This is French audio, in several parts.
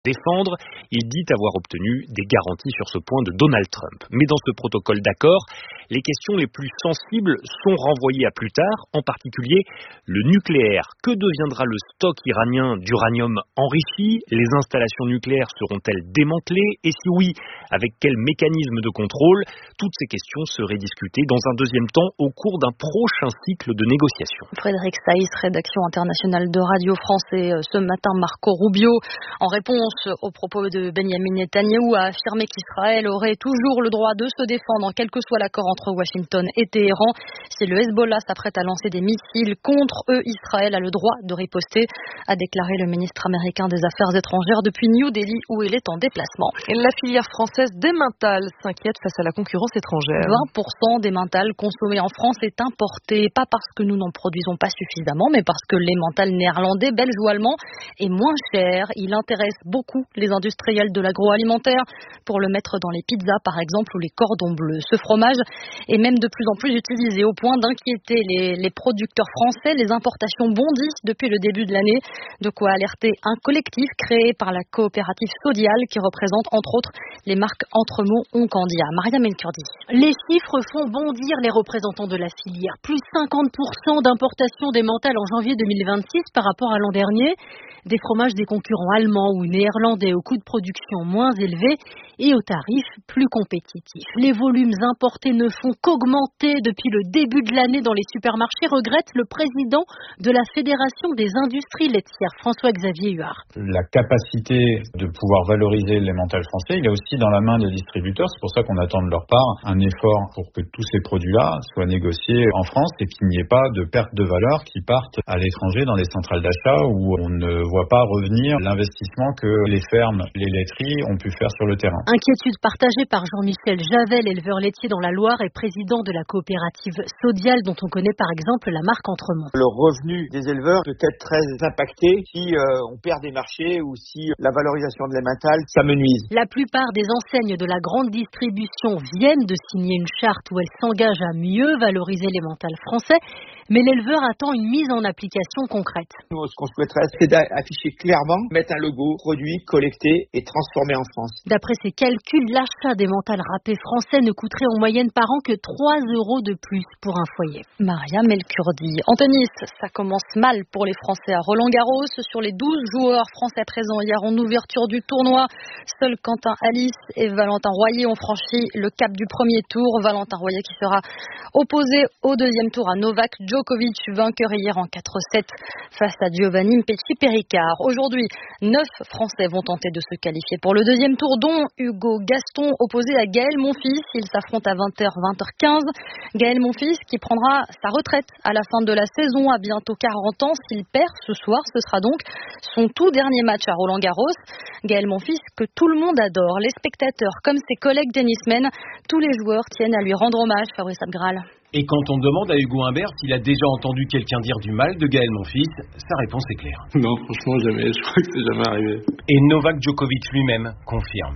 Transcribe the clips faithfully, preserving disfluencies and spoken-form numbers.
défendre, il dit avoir obtenu des garanties sur ce point de Donald Trump. Mais dans ce protocole d'accord, les questions les plus sensibles sont renvoyées à plus tard, en particulier le nucléaire. Que deviendra le stock iranien d'uranium enrichi? Les installations nucléaires seront-elles démantelées? Et si oui, avec quel mécanisme de contrôle? Toutes ces questions seraient discutées dans un deuxième temps au cours d'un prochain cycle de négociations. Frédéric Saïs, rédaction internationale de Radio France, et ce matin Marco Rubio, en réponse aux propos de Benjamin Netanyahou, a affirmé qu'Israël aurait toujours le droit de se défendre, quel que soit l'accord entre Washington et Téhéran. Si le Hezbollah s'apprête à lancer des missiles contre eux, Israël a le droit de riposter, a déclaré le ministre américain des Affaires étrangères depuis New Delhi, où il est en déplacement. Et la filière française d'emmental s'inquiète face à la concurrence étrangère. vingt pour cent d'emmental consommé en France est importé, pas parce que nous n'en produisons pas suffisamment, mais parce que l'emmental néerlandais, belge ou allemand est moins cher. Il intéresse beaucoup les industriels de l'agroalimentaire pour le mettre dans les pizzas par exemple ou les cordons bleus. Ce fromage est même de plus en plus utilisé au point d'inquiéter les, les producteurs français. Les importations bondissent depuis le début de l'année, de quoi alerter un collectif créé par la coopérative Sodial qui représente entre autres les marques Entremont, Oncandia. Maria Melkurdi. Les chiffres font bondir les représentants de la filière. Plus cinquante pour cent d'importation d'emmental en janvier deux mille vingt-six par rapport à l'an dernier. Des fromages des concurrents allemands ou néerlandais aux coûts de production moins élevés et aux tarifs plus compétitifs. Les volumes importés ne font qu'augmenter depuis le début de l'année dans les supermarchés, regrette le président de la Fédération des industries laitières, François-Xavier Huard. La capacité de pouvoir valoriser l'emmental français, il est aussi dans la main des distributeurs. C'est pour ça qu'on attend de leur part un effort pour que tous ces produits-là soient négociés en France et qu'il n'y ait pas de perte de valeur qui partent à l'étranger dans les centrales d'achat où on ne voit pas revenir l'investissement que les fermes, les laiteries ont pu faire sur le terrain. Inquiétude partagée par Jean-Michel Javel, éleveur laitier dans la Loire et président de la coopérative Sodial, dont on connaît par exemple la marque Entremont. Le revenu des éleveurs peut être très impacté si euh, on perd des marchés ou si la valorisation de l'emmental s'amenuise. La plupart des enseignes de la grande distribution viennent de signer une charte où elles s'engagent à mieux valoriser l'emmental français, mais l'éleveur attend une mise en application concrète. Nous, ce qu'on souhaiterait, c'est d'afficher clairement, mettre un logo, produit, collecté et transformé en France. D'après ces calculs, l'achat d'emmental râpé français ne coûterait en moyenne par an que trois euros de plus pour un foyer. Maria Melkurdi. En tennis, ça commence mal pour les Français à Roland-Garros. Sur les douze joueurs français présents hier en ouverture du tournoi, seuls Quentin Halys et Valentin Royer ont franchi le cap du premier tour. Valentin Royer qui sera opposé au deuxième tour à Novak Djokovic, vainqueur hier en quatre sept face à Giovanni Mpetshi-Péricard. Aujourd'hui, neuf Français vont tenter de se qualifier pour le deuxième tour, dont Hugo Gaston opposé à Gaël Monfils. Ils s'affrontent à vingt heures, vingt heures quinze. Gaël Monfils qui prendra sa retraite à la fin de la saison, à bientôt quarante ans. S'il perd ce soir, ce sera donc son tout dernier match à Roland-Garros. Gaël Monfils que tout le monde adore, les spectateurs comme ses collègues tennismen. Tous les joueurs tiennent à lui rendre hommage, Fabrice Abgral. Et quand on demande à Hugo Humbert s'il a déjà entendu quelqu'un dire du mal de Gaël Monfils, sa réponse est claire. Non, franchement, jamais. Je crois que c'est jamais arrivé. Et Novak Djokovic lui-même confirme.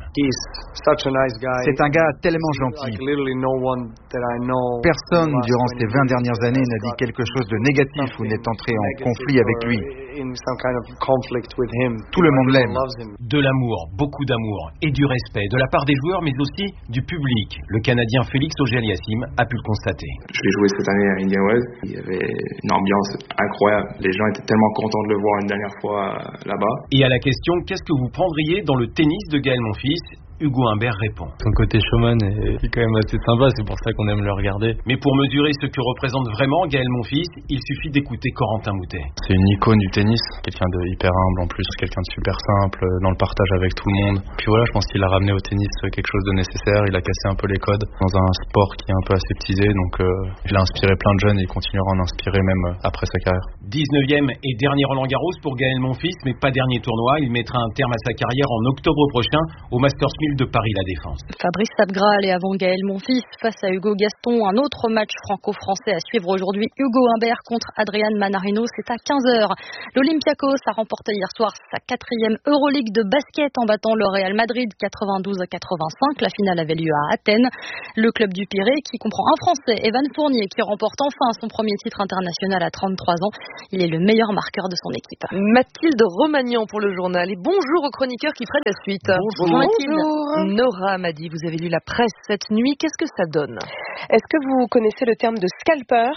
C'est un gars tellement gentil. Personne durant ces vingt dernières années n'a dit quelque chose de négatif ou n'est entré en conflit avec lui. Tout le monde l'aime. De l'amour, beaucoup d'amour et du respect de la part des joueurs, mais aussi du public. Le Canadien Félix Auger-Aliassime a pu le constater. Je l'ai joué cette année à Indian Wells. Il y avait une ambiance incroyable. Les gens étaient tellement contents de le voir une dernière fois là-bas. Et à la question, qu'est-ce que vous prendriez dans le tennis de Gaël Monfils ? Hugo Humbert répond. Son côté showman est quand même assez sympa, c'est pour ça qu'on aime le regarder. Mais pour mesurer ce que représente vraiment Gaël Monfils, il suffit d'écouter Corentin Moutet. C'est une icône du tennis, quelqu'un de hyper humble en plus, quelqu'un de super simple, dans le partage avec tout le monde. Puis voilà, je pense qu'il a ramené au tennis quelque chose de nécessaire, il a cassé un peu les codes dans un sport qui est un peu aseptisé, donc euh, il a inspiré plein de jeunes et il continuera à en inspirer même après sa carrière. dix-neuvième et dernier Roland-Garros pour Gaël Monfils, mais pas dernier tournoi. Il mettra un terme à sa carrière en octobre prochain au Masters centre-ville de Paris La Défense. Fabrice Sadgral et avant Gaël Monfils face à Hugo Gaston. Un autre match franco-français à suivre aujourd'hui. Hugo Humbert contre Adrian Manarino. C'est à quinze heures. L'Olympiakos a remporté hier soir sa quatrième Euroleague de basket en battant le Real Madrid quatre-vingt-douze à quatre-vingt-cinq. La finale avait lieu à Athènes. Le club du Pirée, qui comprend un Français, Evan Fournier, qui remporte enfin son premier titre international à trente-trois ans. Il est le meilleur marqueur de son équipe. Mathilde Romagnan pour le journal. Et bonjour aux chroniqueurs qui prennent la suite. Bonjour, Mathilde. Bonjour. Nora m'a dit, vous avez lu la presse cette nuit. Qu'est-ce que ça donne? Est-ce que vous connaissez le terme de scalper?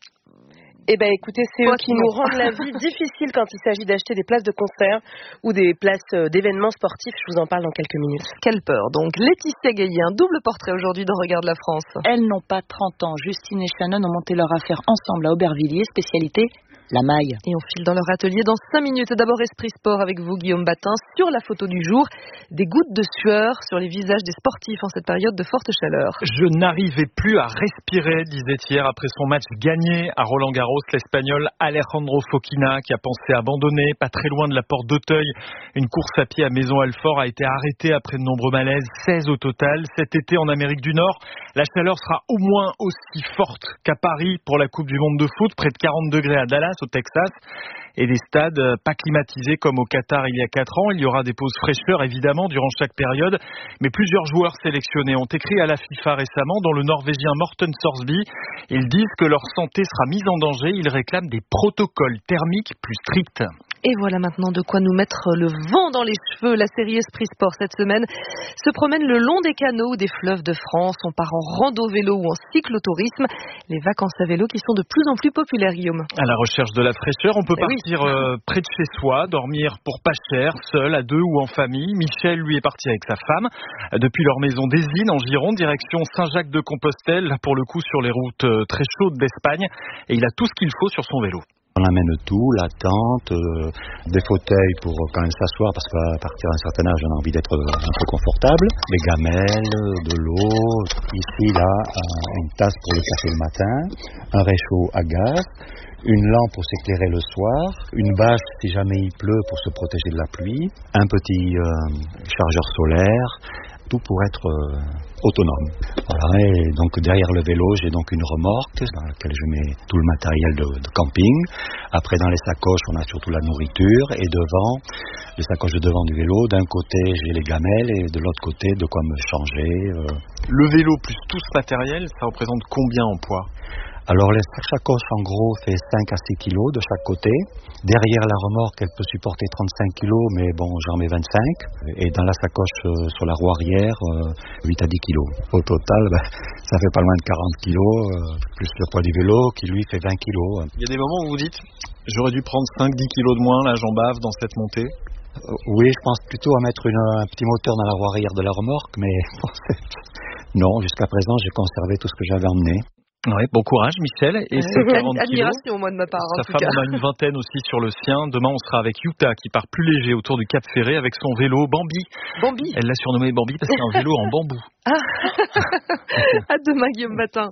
Eh bien, écoutez, c'est eux qui nous rendent la vie difficile quand il s'agit d'acheter des places de concert ou des places d'événements sportifs. Je vous en parle dans quelques minutes. Scalper, donc. Laetitia Gaillet, un double portrait aujourd'hui dans Regarde la France. Elles n'ont pas trente ans. Justine et Shannon ont monté leur affaire ensemble à Aubervilliers, spécialité la maille. Et on file dans leur atelier dans cinq minutes. D'abord, Esprit Sport avec vous, Guillaume Batin. Sur la photo du jour, des gouttes de sueur sur les visages des sportifs en cette période de forte chaleur. Je n'arrivais plus à respirer, disait hier après son match gagné à Roland-Garros, l'Espagnol Alejandro Fokina, qui a pensé abandonner, pas très loin de la porte d'Auteuil. Une course à pied à Maison-Alfort a été arrêtée après de nombreux malaises, seize au total. Cet été en Amérique du Nord, la chaleur sera au moins aussi forte qu'à Paris pour la Coupe du Monde de foot, près de quarante degrés à Dallas, au Texas, et des stades pas climatisés comme au Qatar il y a quatre ans. Il y aura des pauses fraîcheur évidemment durant chaque période, mais plusieurs joueurs sélectionnés ont écrit à la FIFA récemment, dont le Norvégien Morten Sorsby. Ils disent que leur santé sera mise en danger. Ils réclament des protocoles thermiques plus stricts. Et voilà maintenant de quoi nous mettre le vent dans les cheveux. La série Esprit Sport cette semaine se promène le long des canaux ou des fleuves de France. On part en rando-vélo ou en cyclotourisme. Les vacances à vélo qui sont de plus en plus populaires, Guillaume. À la recherche de la fraîcheur, on peut eh partir oui. euh, près de chez soi, dormir pour pas cher, seul, à deux ou en famille. Michel, lui, est parti avec sa femme depuis leur maison d'Ésine en Gironde, direction Saint-Jacques-de-Compostelle, là pour le coup sur les routes euh, très chaudes d'Espagne. Et il a tout ce qu'il faut sur son vélo. On amène tout, la tente, euh, des fauteuils pour quand même s'asseoir parce qu'à partir d'un certain âge, on a envie d'être un peu confortable, des gamelles, de l'eau, ici, là, une tasse pour le café le matin, un réchaud à gaz, une lampe pour s'éclairer le soir, une bâche si jamais il pleut pour se protéger de la pluie, un petit euh, chargeur solaire, tout pour être euh, autonome. Voilà, et donc derrière le vélo, j'ai donc une remorque dans laquelle je mets tout le matériel de, de camping. Après, dans les sacoches, on a surtout la nourriture. Et devant, les sacoches de devant du vélo, d'un côté, j'ai les gamelles et de l'autre côté, de quoi me changer. Euh. Le vélo plus tout ce matériel, ça représente combien en poids ? Alors, les sacoches, en gros, fait cinq à six kilos de chaque côté. Derrière la remorque, elle peut supporter trente-cinq kilos, mais bon, j'en mets vingt-cinq. Et dans la sacoche euh, sur la roue arrière, euh, huit à dix kilos. Au total, bah, ça fait pas loin de quarante kilos, euh, plus le poids du vélo, qui lui fait vingt kilos. Il y a des moments où vous dites, j'aurais dû prendre cinq à dix kilos de moins, là, j'en bave dans cette montée. Euh, oui, je pense plutôt à mettre une, un petit moteur dans la roue arrière de la remorque, mais non, jusqu'à présent, j'ai conservé tout ce que j'avais emmené. Ouais, bon courage Michel. Et c'est quarante admiration moi de ma part. Sa en tout femme cas. en a une vingtaine aussi sur le sien. Demain on sera avec Yuta qui part plus léger autour du Cap Ferré avec son vélo Bambi. Bambi. Elle l'a surnommé Bambi parce que c'est un vélo en bambou. Ah. À demain Guillaume Batin.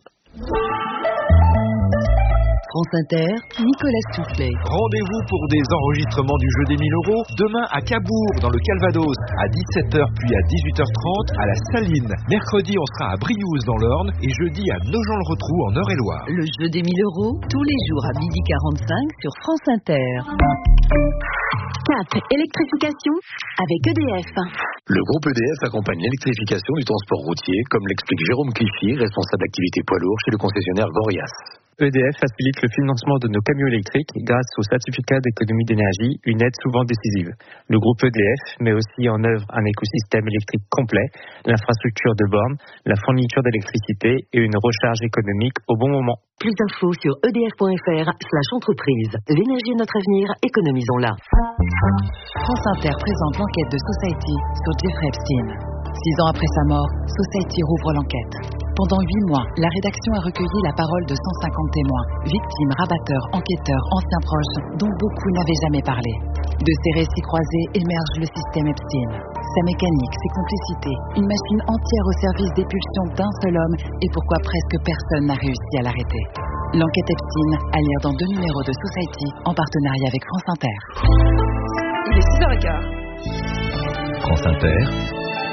France Inter, Nicolas Soufflet. Rendez-vous pour des enregistrements du jeu des mille euros demain à Cabourg dans le Calvados à dix-sept heures puis à dix-huit heures trente à la Saline. Mercredi on sera à Briouze dans l'Orne et jeudi à Nogent-le-Rotrou en Eure-et-Loire. Le jeu des mille euros tous les jours à midi quarante-cinq sur France Inter. Cap électrification avec E D F. Le groupe E D F accompagne l'électrification du transport routier, comme l'explique Jérôme Clichy, responsable d'activité poids lourd chez le concessionnaire Gorias. E D F facilite le financement de nos camions électriques grâce au certificat d'économie d'énergie, une aide souvent décisive. Le groupe E D F met aussi en œuvre un écosystème électrique complet, l'infrastructure de bornes, la fourniture d'électricité et une recharge économique au bon moment. Plus d'infos sur edf.fr slash entreprise. L'énergie est notre avenir, économisons-la. France Inter présente l'enquête de Society sur Jeffrey Epstein. Six ans après sa mort, Society rouvre l'enquête. Pendant huit mois, la rédaction a recueilli la parole de cent cinquante témoins, victimes, rabatteurs, enquêteurs, anciens proches, dont beaucoup n'avaient jamais parlé. De ces récits croisés émerge le système Epstein. Sa mécanique, ses complicités, une machine entière au service des pulsions d'un seul homme et pourquoi presque personne n'a réussi à l'arrêter. L'enquête Epstein, à lire dans deux numéros de Society en partenariat avec France Inter. Il est six heures quinze. France Inter.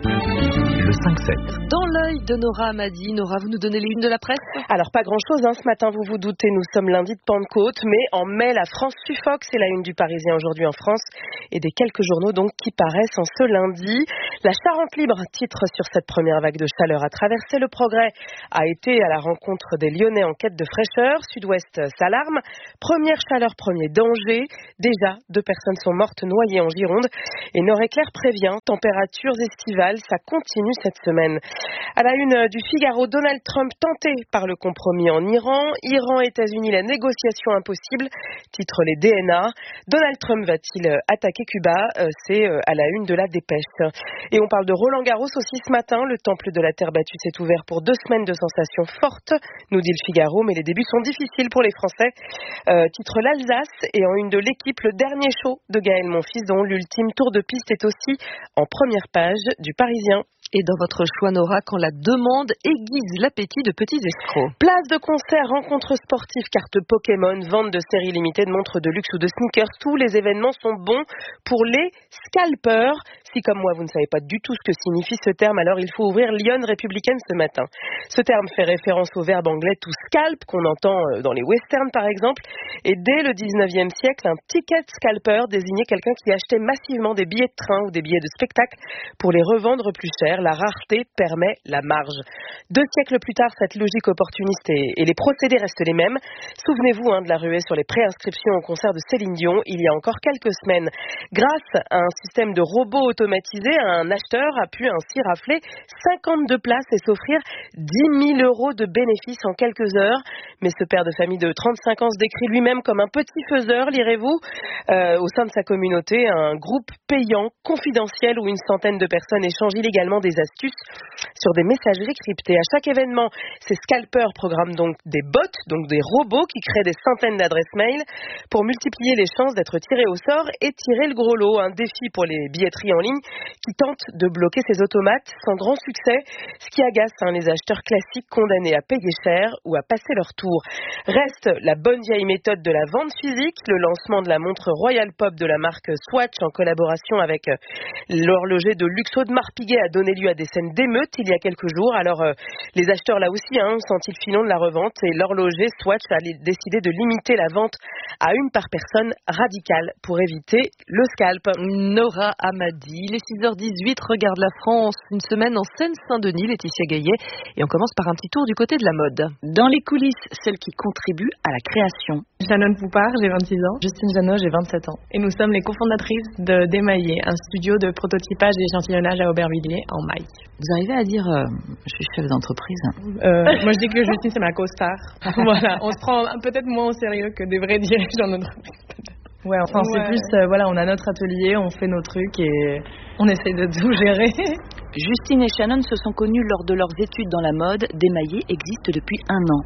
Le cinq sept. Dans l'œil de Nora Amadi. Nora, vous nous donnez les unes de la presse ? Alors, pas grand-chose, hein, ce matin, vous vous doutez, nous sommes lundi de Pentecôte, mais en mai, la France suffoque, c'est la une du Parisien aujourd'hui en France, et des quelques journaux donc qui paraissent en ce lundi. La Charente libre titre sur cette première vague de chaleur à traverser. Le Progrès a été à la rencontre des Lyonnais en quête de fraîcheur. Sud-Ouest s'alarme. Première chaleur, premier danger. Déjà, deux personnes sont mortes noyées en Gironde. Et Nord-Éclair prévient, températures estivales, ça continue cette semaine. À la une du Figaro, Donald Trump tenté par le compromis en Iran. Iran, États-Unis, la négociation impossible, titre les D N A. Donald Trump va-t-il attaquer Cuba ? C'est à la une de la Dépêche. Et on parle de Roland Garros aussi ce matin. Le temple de la terre battue s'est ouvert pour deux semaines de sensations fortes, nous dit le Figaro, mais les débuts sont difficiles pour les Français. Euh, titre l'Alsace, et en une de l'équipe, le dernier show de Gaël Monfils, dont l'ultime tour de piste est aussi en première page du Parisien. Et dans votre choix, Nora, quand la demande aiguise l'appétit de petits escrocs. Place de concert, rencontres sportives, cartes Pokémon, vente de séries limitées, de montres de luxe ou de sneakers, tous les événements sont bons pour les scalpers. Si comme moi vous ne savez pas du tout ce que signifie ce terme, alors il faut ouvrir Lyon Républicaine ce matin. Ce terme fait référence au verbe anglais to scalp qu'on entend dans les westerns par exemple. Et dès le dix-neuvième siècle, un ticket scalper désignait quelqu'un qui achetait massivement des billets de train ou des billets de spectacle pour les revendre plus cher. La rareté permet la marge. Deux siècles plus tard, cette logique opportuniste et, et les procédés restent les mêmes. Souvenez-vous hein, de la ruée sur les préinscriptions au concert de Céline Dion il y a encore quelques semaines. Grâce à un système de robots automatisé, un acheteur a pu ainsi rafler cinquante-deux places et s'offrir dix mille euros de bénéfices en quelques heures. Mais ce père de famille de trente-cinq ans se décrit lui-même comme un petit faiseur, lirez-vous, euh, au sein de sa communauté, un groupe payant, confidentiel, où une centaine de personnes échangent illégalement des astuces sur des messageries cryptées. À chaque événement, ces scalpers programment donc des bots, donc des robots qui créent des centaines d'adresses mail pour multiplier les chances d'être tirés au sort et tirer le gros lot. Un défi pour les billetteries en ligne qui tentent de bloquer ces automates sans grand succès, ce qui agace hein, les acheteurs classiques condamnés à payer cher ou à passer leur tour. Reste la bonne vieille méthode de la vente physique, le lancement de la montre Royal Pop de la marque Swatch en collaboration avec l'horloger de luxe Audemars Piguet a donné lieu à des scènes d'émeute il y a quelques jours. Alors euh, les acheteurs là aussi hein, ont senti le filon de la revente et l'horloger Swatch a décidé de limiter la vente à une par personne, radicale pour éviter le scalp. Nora Amadi, les six heures dix-huit, regarde la France, une semaine en Seine-Saint-Denis, Laetitia Gaillet, et on commence par un petit tour du côté de la mode. Dans les coulisses, celle qui contribue à la création. Shannon Poupard, j'ai vingt-six ans. Justine Janot, j'ai vingt-sept ans. Et nous sommes les cofondatrices de Démaillé, un studio de prototypage et échantillonnage à Aubervilliers en maille. Vous arrivez à dire euh, je suis chef d'entreprise euh, Moi je dis que Justine c'est ma co-star. Voilà, on se prend peut-être moins au sérieux que des vrais dirigeants d'entreprise. Ouais, enfin ouais. C'est plus, euh, voilà, on a notre atelier, on fait nos trucs et on essaye de tout gérer. Justine et Shannon se sont connus lors de leurs études dans la mode. Démaillé existe depuis un an.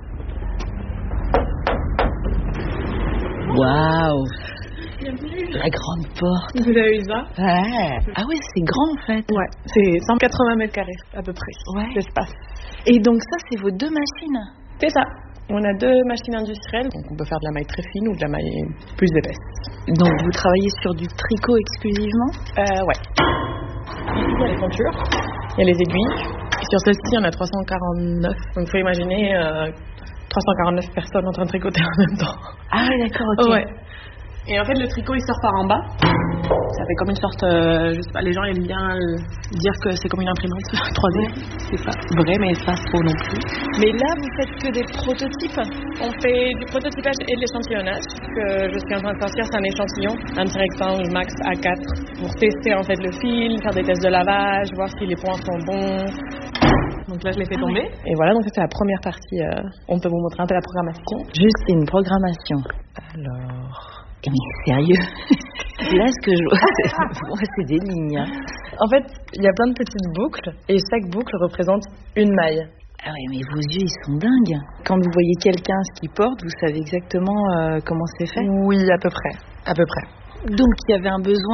Waouh! La grande porte. Vous avez vu ça? Ouais. Ah ouais, c'est grand en fait. Ouais, c'est cent quatre-vingts mètres carrés à peu près. Ouais. L'espace. Et donc ça, c'est vos deux machines? C'est ça. On a deux machines industrielles, donc on peut faire de la maille très fine ou de la maille plus épaisse. Donc vous travaillez sur du tricot exclusivement? Euh, ouais. Ici, il y a les contures, il y a les aiguilles. Et sur celle-ci, on a trois cent quarante-neuf. Donc il faut imaginer euh, trois cent quarante-neuf personnes en train de tricoter en même temps. Ah oui, d'accord, ok. Ouais. Et en fait, le tricot, il sort par en bas. Ça fait comme une sorte... Euh, je sais pas, les gens aiment bien euh, dire que c'est comme une imprimante trois D. C'est pas vrai, mais pas trop non plus. Mais là, vous faites que des prototypes. On fait du prototypage et de l'échantillonnage. Ce que je suis en train de sortir, c'est un échantillon. Un T-Rex Max A quatre. Pour tester en fait le fil, faire des tests de lavage, voir si les points sont bons. Donc là, je l'ai fait tomber. Ah ouais. Et voilà, donc ça, c'est la premire partie. Euh, on peut vous montrer un peu la programmation. Juste une programmation. Alors... Mais sérieux? Là, ce que je vois, c'est, moi, c'est des lignes. Hein. En fait, il y a plein de petites boucles et chaque boucle représente une maille. Ah oui, mais vos yeux, ils sont dingues. Quand vous voyez quelqu'un ce qu'il porte, vous savez exactement euh, comment c'est fait? Oui, à peu près. À peu près. Donc, il y avait un besoin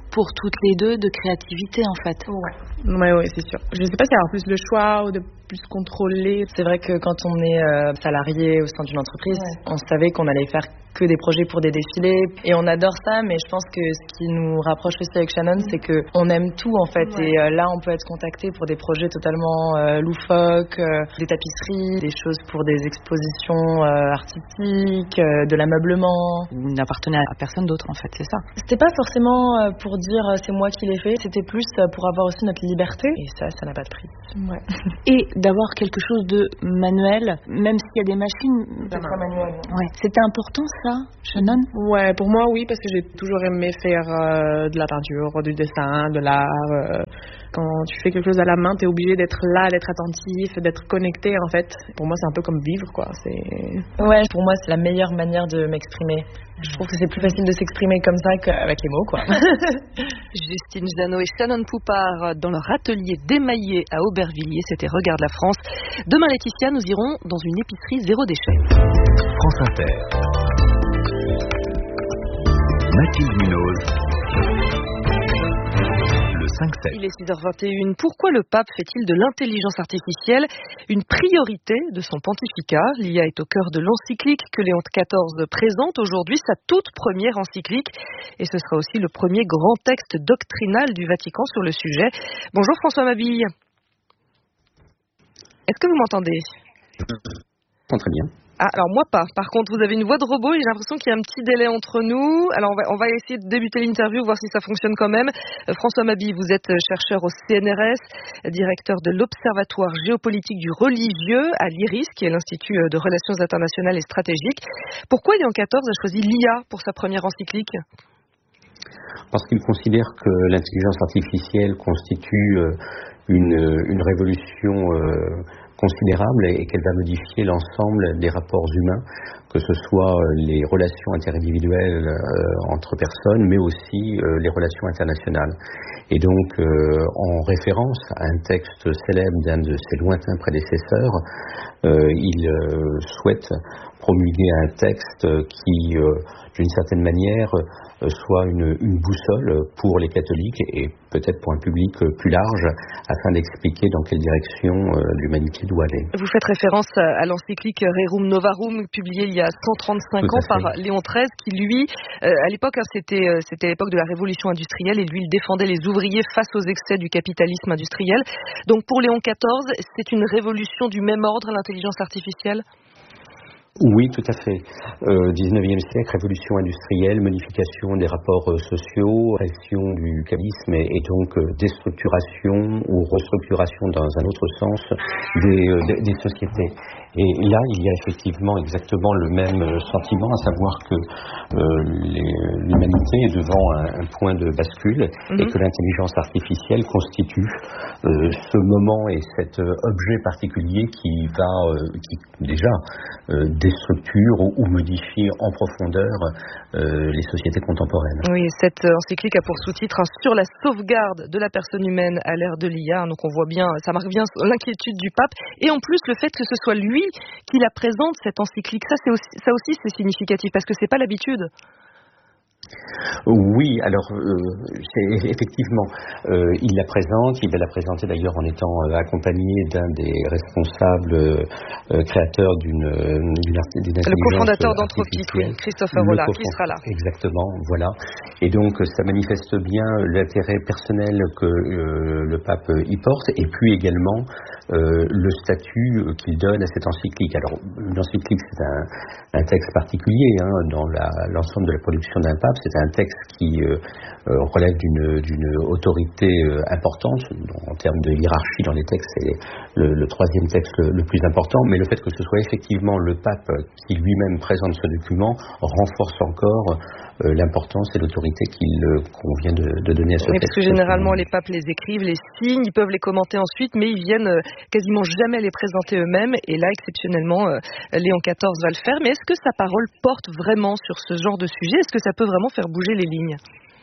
pour toutes les deux de créativité en fait. Ouais, ouais, ouais c'est sûr. Je sais pas s'il y a plus le choix ou de plus contrôler. C'est vrai que quand on est euh, salarié au sein d'une entreprise, ouais. on savait qu'on allait faire que des projets pour des défilés et on adore ça, mais je pense que ce qui nous rapproche aussi avec Shannon, mmh. c'est que on aime tout en fait, ouais. et euh, là on peut être contacté pour des projets totalement euh, loufoques, euh, des tapisseries, des choses pour des expositions euh, artistiques, euh, de l'ameublement. Vous n'appartenez à personne d'autre en fait, c'est ça? C'était pas forcément euh, pour dire euh, c'est moi qui l'ai fait, c'était plus euh, pour avoir aussi notre liberté, et ça, ça n'a pas de prix. Ouais. Et d'avoir quelque chose de manuel, même s'il y a des machines. C'est pas manuel. Ouais. C'était important ça, Shannon? Ouais, pour moi oui, parce que j'ai toujours aimé faire euh, de la peinture, du dessin, de l'art. Euh, quand tu fais quelque chose à la main, t'es obligé d'être là, d'être attentif, d'être connecté en fait. Pour moi, c'est un peu comme vivre, quoi. C'est... Ouais, pour moi, c'est la meilleure manière de m'exprimer. Je trouve que c'est plus facile de s'exprimer comme ça qu'avec les mots, quoi. Justine Jeannot et Shannon Poupard dans leur atelier d'émaillé à Aubervilliers, c'était Regarde la France. Demain, Laetitia, nous irons dans une épicerie zéro déchet. France Inter. Mathilde Munoz. Il est six heures vingt et une. Pourquoi le pape fait-il de l'intelligence artificielle une priorité de son pontificat? L'I A est au cœur de l'encyclique que Léon quatorze présente aujourd'hui, sa toute première encyclique. Et ce sera aussi le premier grand texte doctrinal du Vatican sur le sujet. Bonjour François Mabille. Est-ce que vous m'entendez? Très bien. Ah, alors moi pas. Par contre, vous avez une voix de robot et j'ai l'impression qu'il y a un petit délai entre nous. Alors on va, on va essayer de débuter l'interview, voir si ça fonctionne quand même. Euh, François Mabille, vous êtes chercheur au C N R S, directeur de l'Observatoire géopolitique du religieux à l'I R I S, qui est l'Institut de relations internationales et stratégiques. Pourquoi Léon quatorze a choisi l'I A pour sa première encyclique? Parce qu'il considère que l'intelligence artificielle constitue une, une révolution euh, considérable et qu'elle va modifier l'ensemble des rapports humains, que ce soit les relations interindividuelles euh, entre personnes, mais aussi euh, les relations internationales. Et donc, euh, en référence à un texte célèbre d'un de ses lointains prédécesseurs, euh, il euh, souhaite promulguer un texte qui, euh, d'une certaine manière, euh, soit une, une boussole pour les catholiques et peut-être pour un public plus large, afin d'expliquer dans quelle direction euh, l'humanité doit aller. Vous faites référence à l'encyclique Rerum Novarum, publiée il y a cent trente-cinq ans par Léon treize, qui lui, euh, à l'époque, hein, c'était, euh, c'était à l'époque de la révolution industrielle, et lui, il défendait les ouvriers face aux excès du capitalisme industriel. Donc pour Léon quatorze, c'est une révolution du même ordre, l'intelligence artificielle? Oui, tout à fait. Euh, dix-neuvième siècle, révolution industrielle, modification des rapports euh, sociaux, réaction du capitalisme et, et donc euh, déstructuration ou restructuration dans un autre sens des, euh, des, des sociétés. Et là, il y a effectivement exactement le même sentiment, à savoir que euh, les, l'humanité est devant un, un point de bascule, mm-hmm. et que l'intelligence artificielle constitue euh, ce moment et cet euh, objet particulier qui va, euh, qui déjà euh, déstructure ou, ou modifie en profondeur euh, les sociétés contemporaines. Oui, cette encyclique a pour sous-titre hein, sur la sauvegarde de la personne humaine à l'ère de l'I A. Donc on voit bien, ça marque bien l'inquiétude du pape, et en plus le fait que ce soit lui qui la présente, cette encyclique, ça, c'est aussi, ça aussi c'est significatif parce que c'est pas l'habitude. Oui, alors euh, c'est, effectivement, euh, il la présente, il va la présenter d'ailleurs en étant euh, accompagné d'un des responsables euh, créateurs d'une, d'une, d'une intelligence le cofondateur d'Anthropic, oui, Christopher Wollard, qui sera là. Exactement, voilà. Et donc ça manifeste bien l'intérêt personnel que euh, le pape y porte, et puis également euh, le statut qu'il donne à cette encyclique. Alors l'encyclique, c'est un, un texte particulier hein, dans la, l'ensemble de la production d'un pape. C'est un texte qui euh, relève d'une, d'une autorité euh, importante. En termes de hiérarchie dans les textes, c'est le, le troisième texte le, le plus important. Mais le fait que ce soit effectivement le pape qui lui-même présente ce document renforce encore euh, l'importance et l'autorité qu'il euh, convient de, de donner à ce oui, texte. Parce que généralement, les papes les écrivent, les signent, ils peuvent les commenter ensuite, mais ils viennent euh, quasiment jamais les présenter eux-mêmes. Et là, exceptionnellement, euh, Léon quatorze va le faire. Mais est-ce que sa parole porte vraiment sur ce genre de sujet? Est-ce que ça peut vraiment faire bouger les lignes?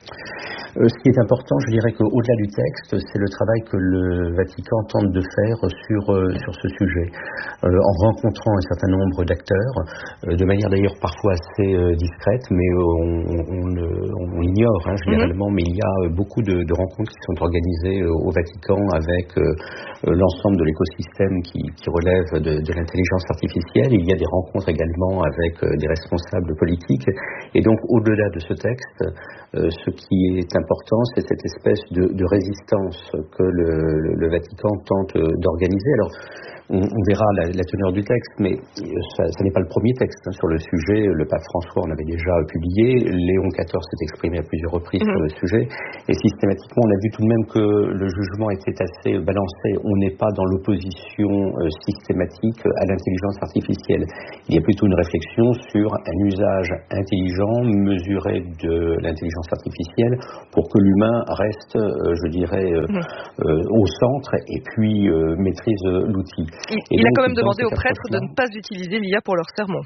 Euh, ce qui est important, je dirais qu'au-delà du texte, c'est le travail que le Vatican tente de faire sur, euh, sur ce sujet, euh, en rencontrant un certain nombre d'acteurs, euh, de manière d'ailleurs parfois assez euh, discrète, mais euh, on, on, on, on l'ignore hein, généralement, mm-hmm. mais il y a beaucoup de, de rencontres qui sont organisées euh, au Vatican avec euh, l'ensemble de l'écosystème qui, qui relève de, de l'intelligence artificielle. Il y a des rencontres également avec euh, des responsables politiques, et donc au-delà de ce texte, euh, ce qui est important, c'est cette espèce de, de résistance que le, le, le Vatican tente d'organiser. Alors, on, on verra la, la teneur du texte, mais ça, ça n'est pas le premier texte hein, sur le sujet. Le pape François en avait déjà publié. Léon quatorze s'est exprimé à plusieurs reprises mmh. sur le sujet. Et systématiquement, on a vu tout de même que le jugement était assez balancé. On n'est pas dans l'opposition euh, systématique à l'intelligence artificielle. Il y a plutôt une réflexion sur un usage intelligent, mesuré de l'intelligence artificielle pour que l'humain reste, euh, je dirais, euh, mmh. euh, au centre et puis euh, maîtrise euh, l'outil. Il, il donc, a quand même demandé aux prêtres de ne pas utiliser l'I A pour leur sermon.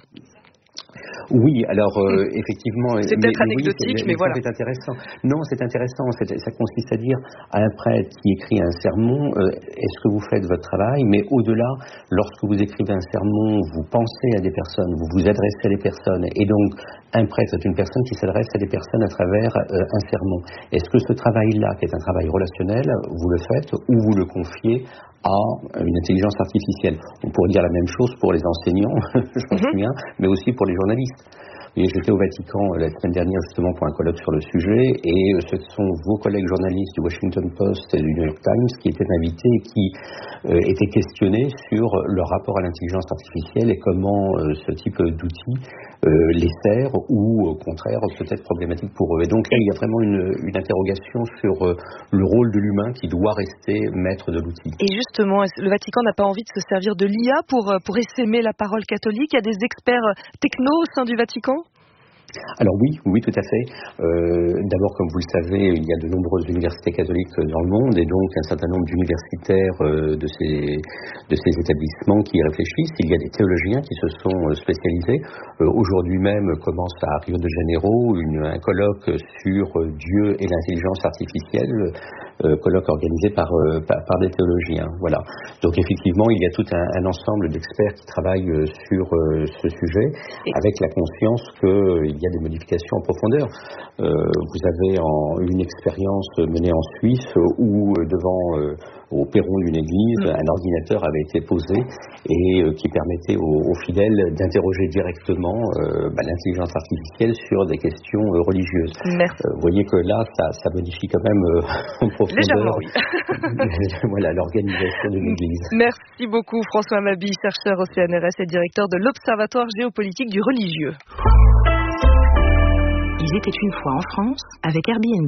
Oui, alors euh, mmh. effectivement... C'est peut-être mais, anecdotique, mais, oui, mais voilà. C'est intéressant. Non, c'est intéressant. C'est, ça consiste à dire à un prêtre qui écrit un sermon, euh, est-ce que vous faites votre travail? Mais au-delà, lorsque vous écrivez un sermon, vous pensez à des personnes, vous vous adressez à des personnes. Et donc, un prêtre est une personne qui s'adresse à des personnes à travers euh, un sermon. Est-ce que ce travail-là, qui est un travail relationnel, vous le faites ou vous le confiez à une intelligence artificielle? On pourrait dire la même chose pour les enseignants, je m'en souviens, mais aussi pour les journalistes. Et j'étais au Vatican la semaine dernière justement pour un colloque sur le sujet, et ce sont vos collègues journalistes du Washington Post et du New York Times qui étaient invités et qui euh, étaient questionnés sur leur rapport à l'intelligence artificielle et comment euh, ce type d'outils euh, les sert ou au contraire peut-être problématique pour eux. Et donc là il y a vraiment une, une interrogation sur euh, le rôle de l'humain qui doit rester maître de l'outil. Et justement, le Vatican n'a pas envie de se servir de l'I A pour, pour essaimer la parole catholique? Il y a des experts techno au sein du Vatican? Alors oui, oui, tout à fait. Euh, d'abord, comme vous le savez, il y a de nombreuses universités catholiques dans le monde, et donc un certain nombre d'universitaires euh, de ces de ces établissements qui y réfléchissent. Il y a des théologiens qui se sont spécialisés. Euh, aujourd'hui même commence à Rio de Janeiro une, un colloque sur Dieu et l'intelligence artificielle, euh, colloque organisé par, euh, par par des théologiens. Voilà. Donc effectivement, il y a tout un, un ensemble d'experts qui travaillent sur euh, ce sujet, avec la conscience que il y a des modifications en profondeur. Euh, vous avez en, une expérience menée en Suisse où devant euh, au perron d'une église, un ordinateur avait été posé et euh, qui permettait aux, aux fidèles d'interroger directement euh, bah, l'intelligence artificielle sur des questions euh, religieuses. Merci. Euh, vous voyez que là, ça, ça modifie quand même euh, en profondeur. Légèrement, oui. Voilà, l'organisation de l'église. Merci beaucoup François Mabille, chercheur au C N R S et directeur de l'Observatoire géopolitique du religieux. Il était une fois en France avec Airbnb.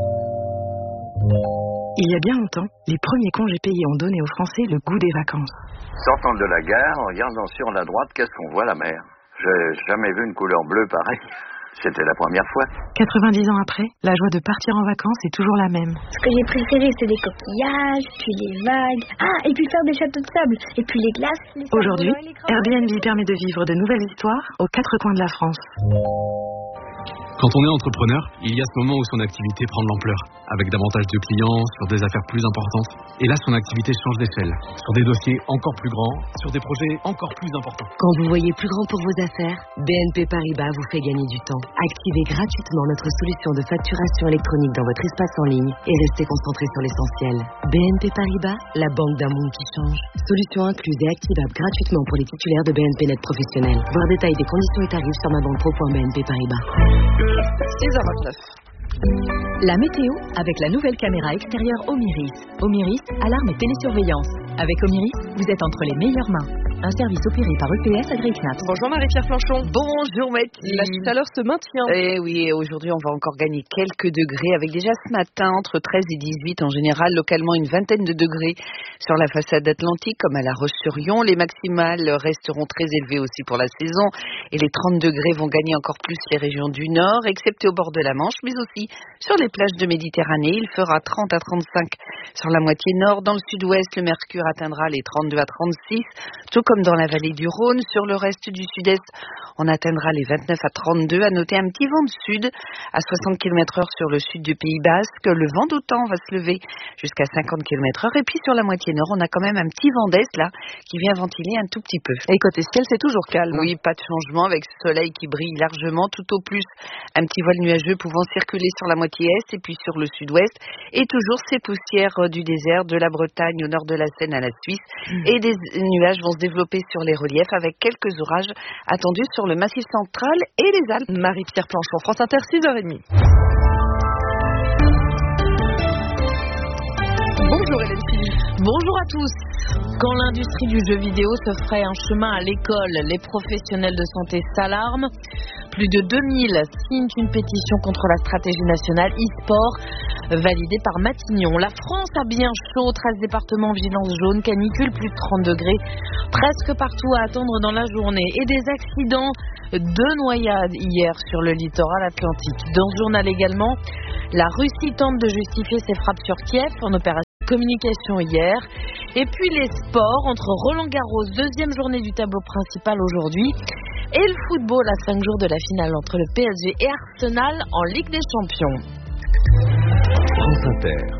Il y a bien longtemps, les premiers congés payés ont donné aux Français le goût des vacances. Sortant de la gare, en regardant sur la droite, qu'est-ce qu'on voit? La mer. J'ai jamais vu une couleur bleue pareille. C'était la première fois. quatre-vingt-dix ans après, la joie de partir en vacances est toujours la même. Ce que j'ai préféré, c'est les coquillages, puis les vagues. Ah, et puis faire des châteaux de sable, et puis les glaces. Les Aujourd'hui, Airbnb permet de vivre de nouvelles histoires aux quatre coins de la France. Quand on est entrepreneur, il y a ce moment où son activité prend de l'ampleur, avec davantage de clients, sur des affaires plus importantes. Et là, son activité change d'échelle, sur des dossiers encore plus grands, sur des projets encore plus importants. Quand vous voyez plus grand pour vos affaires, B N P Paribas vous fait gagner du temps. Activez gratuitement notre solution de facturation électronique dans votre espace en ligne et restez concentré sur l'essentiel. B N P Paribas, la banque d'un monde qui change. Solution incluse et activable gratuitement pour les titulaires de B N P Net professionnels. Voir détail des conditions et tarifs sur ma banque pro point b n p paribas. six heures vingt-neuf. La météo avec la nouvelle caméra extérieure Omiris. Omiris, alarme et télésurveillance. Avec Omiris, vous êtes entre les meilleures mains. Un service opéré par E P S AgriKnaps. Bonjour Marie-Pierre Planchon. Bonjour Mathilde. La chaleur se maintient. Eh oui, et aujourd'hui on va encore gagner quelques degrés avec déjà ce matin entre treize et dix-huit en général, localement une vingtaine de degrés sur la façade atlantique comme à La Roche-sur-Yon. Les maximales resteront très élevées aussi pour la saison et les trente degrés vont gagner encore plus les régions du nord, excepté au bord de la Manche, mais aussi sur les plages de Méditerranée. Il fera trente à trente-cinq sur la moitié nord. Dans le sud-ouest, le mercure atteindra les trente-deux à trente-six, tout comme dans la vallée du Rhône. Sur le reste du sud-est, on atteindra les vingt-neuf à trente-deux. À noter un petit vent de sud à soixante kilomètres heure sur le sud du Pays Basque. Le vent d'automne va se lever jusqu'à cinquante kilomètres heure. Et puis sur la moitié nord, on a quand même un petit vent d'est là qui vient ventiler un tout petit peu. Et côté ciel, c'est toujours calme. Oui, pas de changement avec ce soleil qui brille largement. Tout au plus, un petit voile nuageux pouvant circuler sur la moitié est et puis sur le sud-ouest. Et toujours ces poussières du désert, de la Bretagne au nord de la Seine à la Suisse. Mmh. Et des nuages vont se développer sur les reliefs avec quelques orages attendus sur le Massif central et les Alpes. Marie-Pierre Planchon, France Inter, six heures trente. Bonjour Hélène Philippe. Bonjour à tous. Quand l'industrie du jeu vidéo se ferait un chemin à l'école, les professionnels de santé s'alarment. Plus de deux mille signent une pétition contre la stratégie nationale e-sport validée par Matignon. La France a bien chaud, treize départements vigilance jaune, canicule, plus de trente degrés, presque partout à attendre dans la journée. Et des accidents, deux noyades hier sur le littoral atlantique. Dans ce journal également, la Russie tente de justifier ses frappes sur Kiev en opération communication hier. Et puis les sports, entre Roland Garros, deuxième journée du tableau principal aujourd'hui, et le football à cinq jours de la finale entre le P S G et Arsenal en Ligue des Champions. France Inter.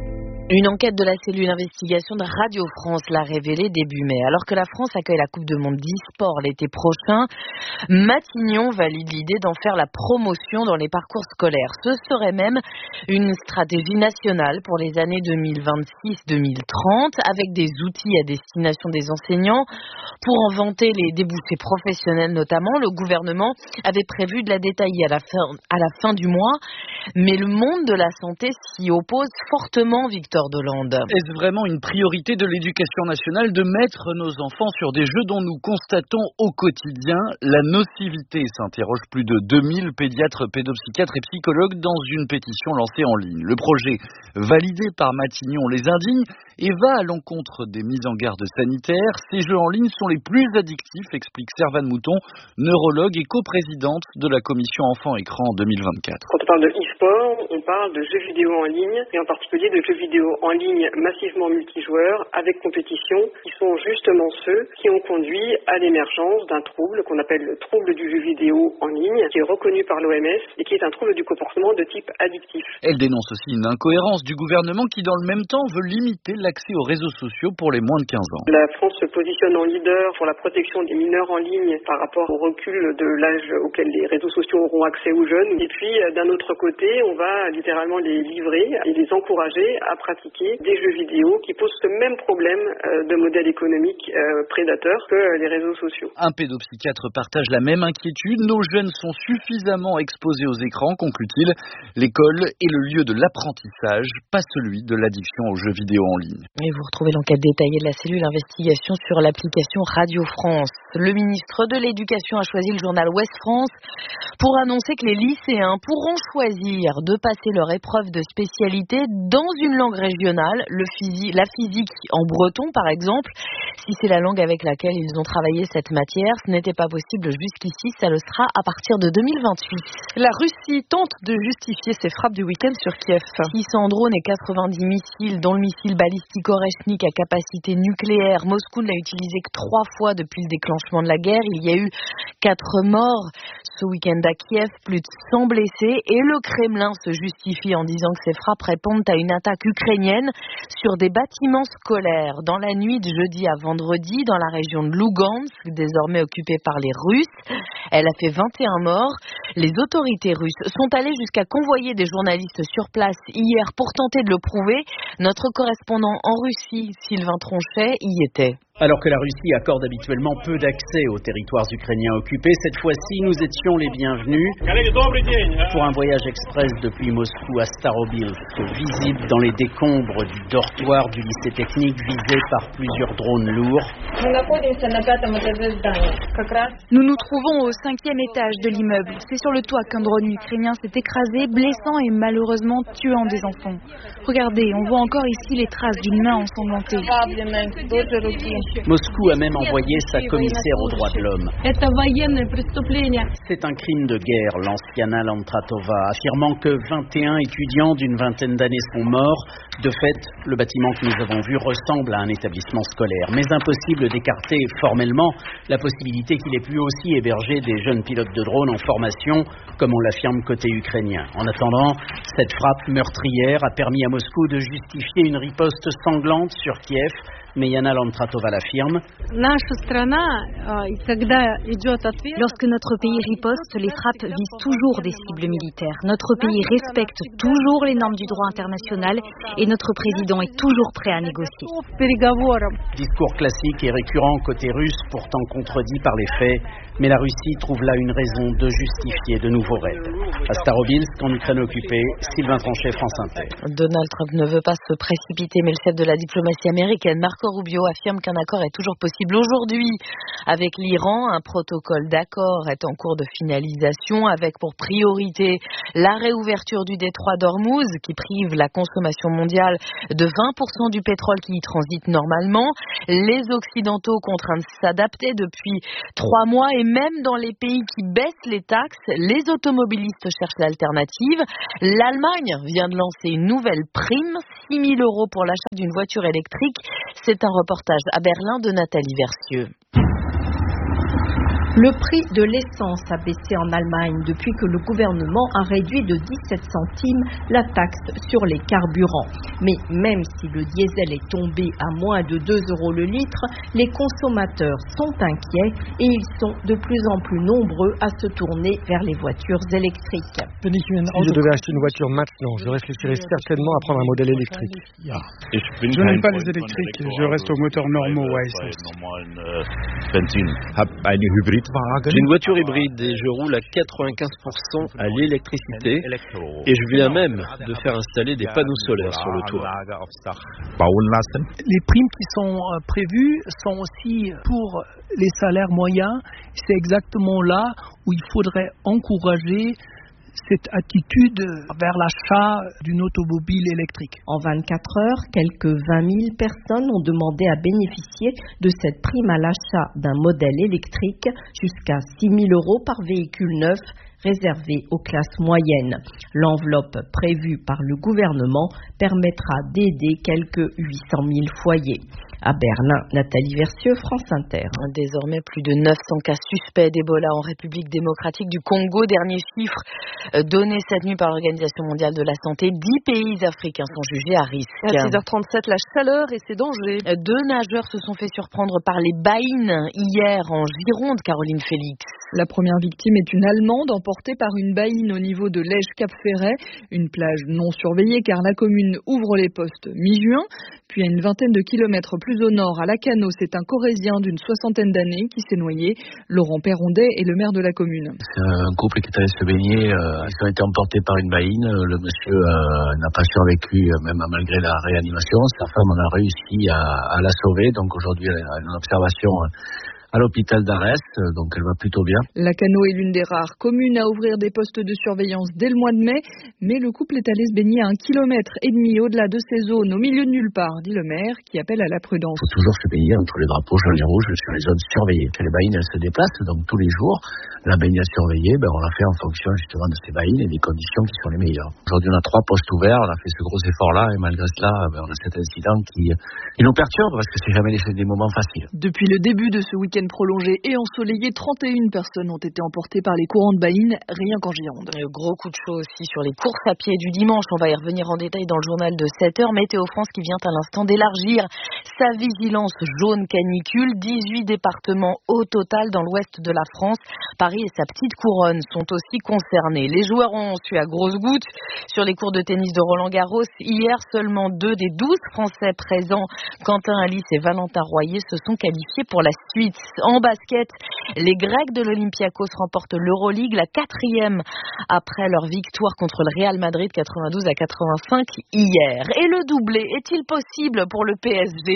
Une enquête de la cellule investigation de Radio France l'a révélé début mai. Alors que la France accueille la Coupe du Monde d'e-sport l'été prochain, Matignon valide l'idée d'en faire la promotion dans les parcours scolaires. Ce serait même une stratégie nationale pour les années deux mille vingt-six deux mille trente, avec des outils à destination des enseignants. Pour en vanter les débouchés professionnels notamment, le gouvernement avait prévu de la détailler à la fin, à la fin du mois, mais le monde de la santé s'y oppose fortement, Victor Delande. Est-ce vraiment une priorité de l'éducation nationale de mettre nos enfants sur des jeux dont nous constatons au quotidien la nocivité, s'interrogent plus de deux mille pédiatres, pédopsychiatres et psychologues dans une pétition lancée en ligne. Le projet, validé par Matignon, les indigne et va à l'encontre des mises en garde sanitaires. Ces jeux en ligne sont les plus addictifs, explique Servane Mouton, neurologue et coprésidente de la commission enfants-écran en deux mille vingt-quatre. Quand on parle de e-sport, on parle de jeux vidéo en ligne et en particulier de jeux vidéo en ligne massivement multijoueurs avec compétition, qui sont justement ceux qui ont conduit à l'émergence d'un trouble qu'on appelle le trouble du jeu vidéo en ligne, qui est reconnu par l'O M S et qui est un trouble du comportement de type addictif. Elle dénonce aussi une incohérence du gouvernement qui, dans le même temps, veut limiter l'accès aux réseaux sociaux pour les moins de quinze ans. La France se positionne en leader pour la protection des mineurs en ligne par rapport au recul de l'âge auquel les réseaux sociaux auront accès aux jeunes. Et puis, d'un autre côté, on va littéralement les livrer et les encourager à pratiquer des jeux vidéo qui posent ce même problème de modèle économique prédateur que les réseaux sociaux. Un pédopsychiatre partage la même inquiétude. Nos jeunes sont suffisamment exposés aux écrans, conclut-il. L'école est le lieu de l'apprentissage, pas celui de l'addiction aux jeux vidéo en ligne. Et vous retrouvez l'enquête détaillée de la cellule investigation sur l'application Radio France. Le ministre de l'Éducation a choisi le journal Ouest France pour annoncer que les lycéens pourront choisir de passer leur épreuve de spécialité dans une langue régionale, le physi- la physique en breton par exemple. Si c'est la langue avec laquelle ils ont travaillé cette matière, ce n'était pas possible jusqu'ici, ça le sera à partir de deux mille vingt-huit. La Russie tente de justifier ses frappes du week-end sur Kiev. six cents drones et quatre-vingt-dix missiles, dont le missile balistique Oreshnik à capacité nucléaire. Moscou ne l'a utilisé que trois fois depuis le déclenchement de la guerre. Il y a eu quatre morts ce week-end à Kiev, plus de cent blessés, et le Kremlin se justifie en disant que ces frappes répondent à une attaque ukrainienne sur des bâtiments scolaires. Dans la nuit de jeudi à vendredi, dans la région de Lugansk, désormais occupée par les Russes, elle a fait vingt et un morts. Les autorités russes sont allées jusqu'à convoyer des journalistes sur place hier pour tenter de le prouver. Notre correspondant en Russie, Sylvain Tronchet, y était. Alors que la Russie accorde habituellement peu d'accès aux territoires ukrainiens occupés, cette fois-ci, nous étions les bienvenus pour un voyage express depuis Moscou à Starobilsk, visible dans les décombres du dortoir du lycée technique visé par plusieurs drones lourds. Nous nous trouvons au cinquième étage de l'immeuble. C'est sur le toit qu'un drone ukrainien s'est écrasé, blessant et malheureusement tuant des enfants. Regardez, on voit encore ici les traces d'une main ensanglantée. Moscou a même envoyé sa commissaire aux droits de l'homme. C'est un crime de guerre, lance Yana Lantratova, affirmant que vingt et un étudiants d'une vingtaine d'années sont morts. De fait, le bâtiment que nous avons vu ressemble à un établissement scolaire. Mais impossible d'écarter formellement la possibilité qu'il ait pu aussi héberger des jeunes pilotes de drones en formation, comme on l'affirme côté ukrainien. En attendant, cette frappe meurtrière a permis à Moscou de justifier une riposte sanglante sur Kiev. Mais Yana Lantratova l'affirme. Lorsque notre pays riposte, les frappes visent toujours des cibles militaires. Notre pays respecte toujours les normes du droit international et notre président est toujours prêt à négocier. Discours classique et récurrent côté russe, pourtant contredit par les faits. Mais la Russie trouve là une raison de justifier de nouveaux raids. À Starobilsk, en Ukraine occupée, Sylvain Tranchet, France Inter. Donald Trump ne veut pas se précipiter, mais le chef de la diplomatie américaine, Marco Rubio, affirme qu'un accord est toujours possible aujourd'hui. Avec l'Iran, un protocole d'accord est en cours de finalisation avec pour priorité la réouverture du détroit d'Ormuz qui prive la consommation mondiale de vingt pour cent du pétrole qui y transite normalement. Les Occidentaux contraints de s'adapter depuis trois mois et même dans les pays qui baissent les taxes, les automobilistes cherchent l'alternative. L'Allemagne vient de lancer une nouvelle prime, six mille euros pour l'achat d'une voiture électrique. C'est un reportage à Berlin de Nathalie Versieux. Le prix de l'essence a baissé en Allemagne depuis que le gouvernement a réduit de dix-sept centimes la taxe sur les carburants. Mais même si le diesel est tombé à moins de deux euros le litre, les consommateurs sont inquiets et ils sont de plus en plus nombreux à se tourner vers les voitures électriques. Si je devais acheter une voiture maintenant, je réfléchirais certainement à prendre un modèle électrique. Je n'aime pas les électriques, je reste aux moteurs normaux à essence. J'ai une voiture hybride et je roule à quatre-vingt-quinze pour cent à l'électricité et je viens même de faire installer des panneaux solaires sur le toit. Les primes qui sont prévues sont aussi pour les salaires moyens. C'est exactement là où il faudrait encourager cette attitude vers l'achat d'une automobile électrique. En vingt-quatre heures, quelques vingt mille personnes ont demandé à bénéficier de cette prime à l'achat d'un modèle électrique jusqu'à six mille euros par véhicule neuf réservé aux classes moyennes. L'enveloppe prévue par le gouvernement permettra d'aider quelques huit cent mille foyers. À Berlin, Nathalie Versieux, France Inter. Désormais, plus de neuf cents cas suspects d'Ebola en République démocratique du Congo. Dernier chiffre donné cette nuit par l'Organisation mondiale de la santé. Dix pays africains sont jugés à risque. À six heures trente-sept, la chaleur et ses dangers. Deux nageurs se sont fait surprendre par les baïnes hier en Gironde, Caroline Félix. La première victime est une Allemande emportée par une baïne au niveau de Lège-Cap-Ferret, une plage non surveillée car la commune ouvre les postes mi-juin. Puis à une vingtaine de kilomètres plus au nord, à Lacano, c'est un Corrézien d'une soixantaine d'années qui s'est noyé. Laurent Perrondet est le maire de la commune. C'est un couple qui est allé se baigner, euh, ils ont été emportés par une baïne. Le monsieur euh, n'a pas survécu, même malgré la réanimation. Sa femme en a réussi à, à la sauver, donc aujourd'hui elle a une observation à l'hôpital d'Arès, donc elle va plutôt bien. Lacano est l'une des rares communes à ouvrir des postes de surveillance dès le mois de mai, mais le couple est allé se baigner à un kilomètre et demi au-delà de ces zones, au milieu de nulle part, dit le maire, qui appelle à la prudence. Il faut toujours se baigner entre les drapeaux jaunes et rouges sur les zones surveillées. Les baïnes, elles se déplacent, donc tous les jours, la baignade surveillée, ben, on la fait en fonction justement de ces baïnes et des conditions qui sont les meilleures. Aujourd'hui, on a trois postes ouverts, on a fait ce gros effort-là, et malgré cela, ben, on a cet incident qui, qui nous perturbe, parce que c'est jamais des, des moments faciles. Depuis le début de ce week-end prolongé et ensoleillé, trente et une personnes ont été emportées par les courants de baïnes, rien qu'en Gironde. Le gros coup de chaud aussi sur les courses à pied du dimanche. On va y revenir en détail dans le journal de sept heures. Météo France qui vient à l'instant d'élargir sa vigilance jaune canicule. dix-huit départements au total dans l'ouest de la France. Paris et sa petite couronne sont aussi concernés. Les joueurs ont su à grosses gouttes sur les cours de tennis de Roland-Garros. Hier, seulement deux des douze Français présents, Quentin Alice et Valentin Royer, se sont qualifiés pour la suite. En basket, les Grecs de l'Olympiakos remportent l'Euroleague, la quatrième après leur victoire contre le Real Madrid quatre-vingt-douze à quatre-vingt-cinq hier. Et le doublé est-il possible pour le P S G?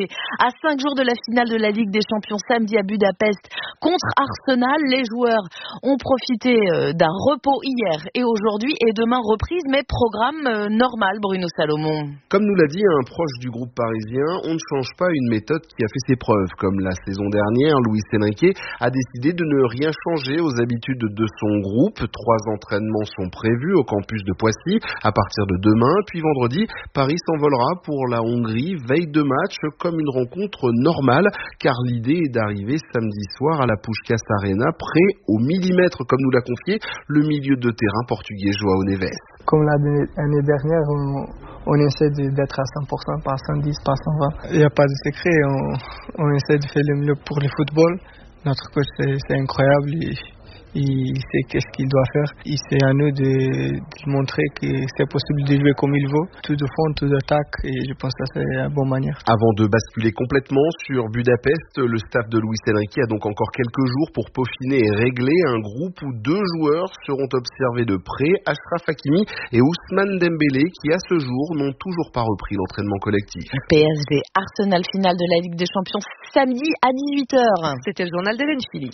À cinq jours de la finale de la Ligue des Champions samedi à Budapest contre Arsenal, les joueurs ont profité d'un repos hier et aujourd'hui et demain reprise, mais programme normal, Bruno Salomon. Comme nous l'a dit un proche du groupe parisien, on ne change pas une méthode qui a fait ses preuves. Comme la saison dernière, Luis Enrique a décidé de ne rien changer aux habitudes de son groupe. Trois entraînements sont prévus au campus de Poissy à partir de demain, puis vendredi, Paris s'envolera pour la Hongrie, veille de match comme une rencontre normale, car l'idée est d'arriver samedi soir à la Puskás Arena, prêt au millimètre, comme nous l'a confié le milieu de terrain portugais João Neves. Comme l'année dernière, on, on essaie d'être à cent pour cent, pas à cent dix, pas à cent vingt. Il n'y a pas de secret, on, on essaie de faire le mieux pour le football. Notre coach, c'est, c'est incroyable. Il, il sait qu'est-ce qu'il doit faire. Et c'est à nous de, de montrer que c'est possible de jouer comme il veut, tout de fond, tout d'attaque, et je pense que c'est la bonne manière. Avant de basculer complètement sur Budapest, le staff de Luis Enrique a donc encore quelques jours pour peaufiner et régler un groupe où deux joueurs seront observés de près, Achraf Hakimi et Ousmane Dembélé, qui à ce jour n'ont toujours pas repris l'entraînement collectif. P S G Arsenal, finale de la Ligue des Champions samedi à dix-huit heures. C'était le journal d'Hélène Philly.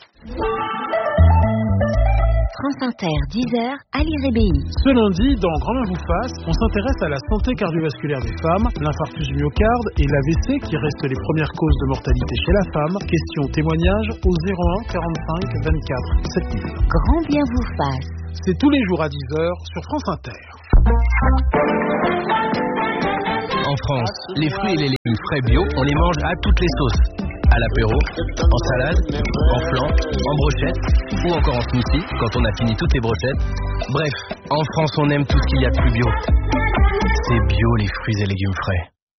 France Inter, dix heures, Ali Rébéi. Ce lundi, dans Grand Main vous fasse, on s'intéresse à la santé cardiovasculaire des femmes, l'infarctus du myocarde et l'A V C qui restent les premières causes de mortalité chez la femme. Question témoignage au zéro un quarante-cinq vingt-quatre sept mille. Grand bien vous fasse. C'est tous les jours à dix heures sur France Inter. En France, les fruits et les légumes frais bio, on les mange à toutes les sauces. À l'apéro, en salade, en flan, en brochette ou encore en smoothie quand on a fini toutes les brochettes. Bref, en France on aime tout ce qu'il y a de plus bio. C'est bio les fruits et légumes frais.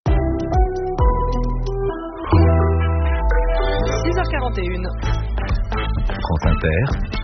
six heures quarante et une. France Inter.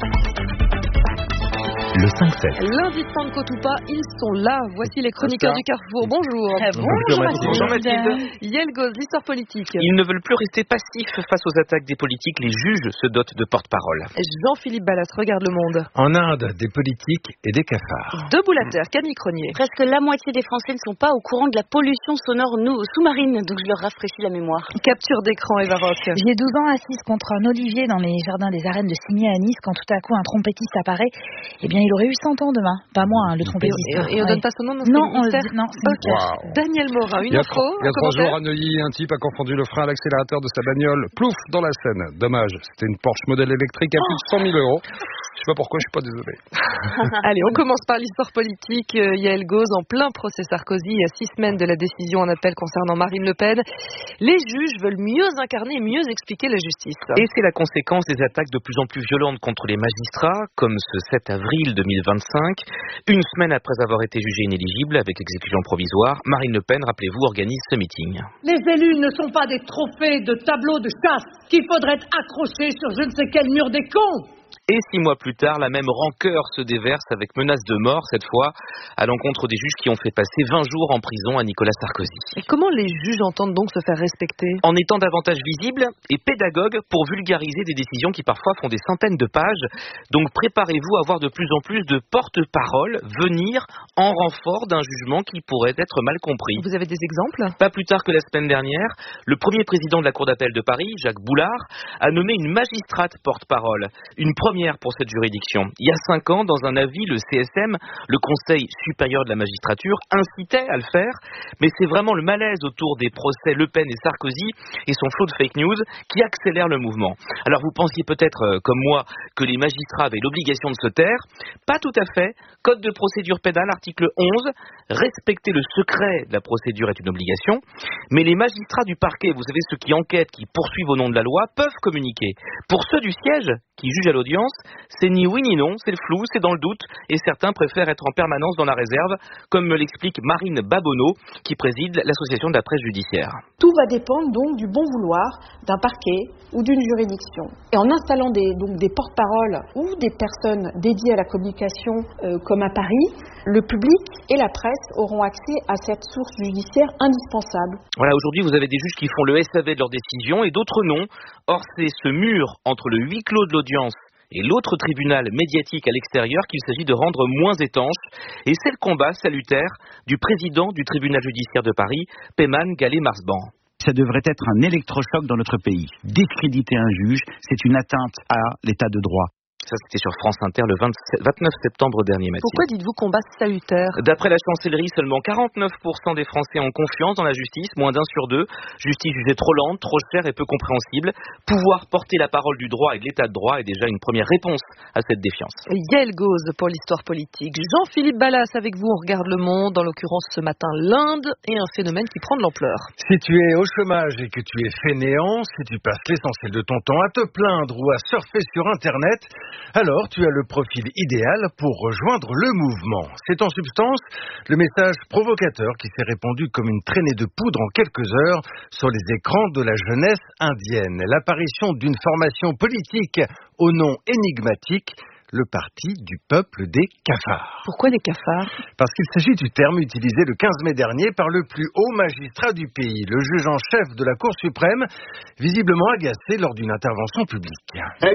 Le cinq sept. Lundi de Pentecôte ou pas, ils sont là. Voici les chroniqueurs du Carrefour. Bonjour. Bonjour, bonjour Mathilde. Bonjour Mathilde. Yael Gauz, l'histoire politique. Ils ne veulent plus rester passifs face aux attaques des politiques. Les juges se dotent de porte-parole. Jean-Philippe Ballas, regarde le monde. En Inde, des politiques et des cafards. Debout la terre, Camille Cronier. Presque la moitié des Français ne sont pas au courant de la pollution sonore sous-marine, donc je leur rafraîchis la mémoire. Capture d'écran, Eva Rock. J'ai douze ans assise contre un olivier dans les jardins des arènes de Cigny à Nice quand tout à coup un trompettiste apparaît. Eh bien, il aurait eu cent ans demain. Pas moi, hein, le trompettiste. Et, et on ouais. donne pas son nom dans ce Non, on le dit, non, c'est okay. Wow. Daniel Morin, une info. Il y a trois jours à Neuilly, un type a confondu le frein à l'accélérateur de sa bagnole. Plouf, dans la Seine. Dommage, c'était une Porsche modèle électrique à plus de cent mille euros. Je sais pas pourquoi, je suis pas désolé. Allez, on commence par l'histoire politique. Euh, Yael Gauz, en plein procès Sarkozy, à six semaines de la décision en appel concernant Marine Le Pen. Les juges veulent mieux incarner et mieux expliquer la justice. Et c'est la conséquence des attaques de plus en plus violentes contre les magistrats, comme ce sept avril deux mille vingt-cinq. Une semaine après avoir été jugée inéligible avec exécution provisoire, Marine Le Pen, rappelez-vous, organise ce meeting. Les élus ne sont pas des trophées de tableaux de chasse qu'il faudrait accrocher sur je ne sais quel mur des cons. Et six mois plus tard, la même rancœur se déverse avec menace de mort, cette fois, à l'encontre des juges qui ont fait passer vingt jours en prison à Nicolas Sarkozy. Et comment les juges entendent donc se faire respecter ? En étant davantage visibles et pédagogues pour vulgariser des décisions qui parfois font des centaines de pages. Donc préparez-vous à voir de plus en plus de porte-parole venir en renfort d'un jugement qui pourrait être mal compris. Vous avez des exemples ? Pas plus tard que la semaine dernière, le premier président de la Cour d'appel de Paris, Jacques Boulard, a nommé une magistrate porte-parole. Une première pour cette juridiction. Il y a cinq ans, dans un avis, le C S M, le Conseil supérieur de la magistrature, incitait à le faire, mais c'est vraiment le malaise autour des procès Le Pen et Sarkozy et son flot de fake news qui accélère le mouvement. Alors vous pensiez peut-être, euh, comme moi, que les magistrats avaient l'obligation de se taire. Pas tout à fait. Code de procédure pénale, article onze, respecter le secret de la procédure est une obligation, mais les magistrats du parquet, vous savez, ceux qui enquêtent, qui poursuivent au nom de la loi, peuvent communiquer. Pour ceux du siège, qui jugent à l'audience, c'est ni oui ni non, c'est le flou, c'est dans le doute, et certains préfèrent être en permanence dans la réserve, comme me l'explique Marine Babonneau, qui préside l'association de la presse judiciaire. Tout va dépendre donc du bon vouloir d'un parquet ou d'une juridiction. Et en installant des, donc des porte-paroles ou des personnes dédiées à la communication, euh, comme à Paris, le public et la presse auront accès à cette source judiciaire indispensable. Voilà, aujourd'hui vous avez des juges qui font le S A V de leurs décisions et d'autres non. Or c'est ce mur entre le huis clos de l'audience et l'autre tribunal médiatique à l'extérieur qu'il s'agit de rendre moins étanche. Et c'est le combat salutaire du président du tribunal judiciaire de Paris, Peyman Gallé-Marsban. ça devrait être un électrochoc dans notre pays. Discréditer un juge, c'est une atteinte à l'état de droit. Ça, c'était sur France Inter le vingt-neuf septembre dernier, Mathilde. Pourquoi dites-vous combat salutaire ? D'après la chancellerie, seulement quarante-neuf pour cent des Français ont confiance dans la justice, moins d'un sur deux. Justice jugée trop lente, trop chère et peu compréhensible. Pouvoir porter la parole du droit et de l'état de droit est déjà une première réponse à cette défiance. Yael Gauze pour l'histoire politique. Jean-Philippe Ballas avec vous, on regarde le monde. En l'occurrence, ce matin, l'Inde et un phénomène qui prend de l'ampleur. Si tu es au chômage et que tu es fainéant, si tu passes l'essentiel de ton temps à te plaindre ou à surfer sur Internet, alors tu as le profil idéal pour rejoindre le mouvement. C'est en substance le message provocateur qui s'est répandu comme une traînée de poudre en quelques heures sur les écrans de la jeunesse indienne. L'apparition d'une formation politique au nom énigmatique, le parti du peuple des cafards. Pourquoi des cafards ? Parce qu'il s'agit du terme utilisé le quinze mai dernier par le plus haut magistrat du pays, le juge en chef de la Cour suprême, visiblement agacé lors d'une intervention publique.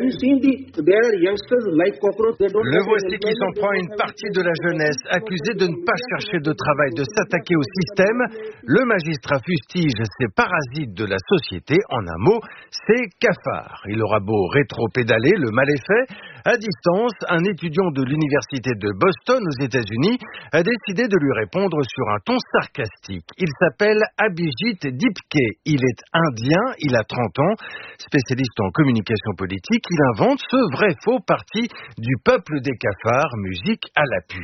Le voici qui s'en prend à une partie de la jeunesse, accusée de ne pas chercher de travail, de s'attaquer au système. Le magistrat fustige ces parasites de la société, en un mot, ces cafards. Il aura beau rétro-pédaler, le mal est fait. À distance, un étudiant de l'université de Boston aux États-Unis a décidé de lui répondre sur un ton sarcastique. Il s'appelle Abhijit Dipke. Il est indien, il a trente ans, spécialiste en communication politique. Il invente ce vrai faux parti du peuple des cafards, musique à l'appui.